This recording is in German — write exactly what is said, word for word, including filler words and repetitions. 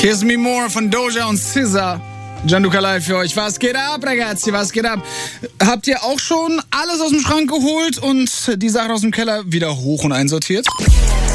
Kiss Me More von Doja und S Z A. Gianluca live für euch. Was geht ab, ragazzi? Was geht ab? Habt ihr auch schon alles aus dem Schrank geholt und die Sachen aus dem Keller wieder hoch und einsortiert?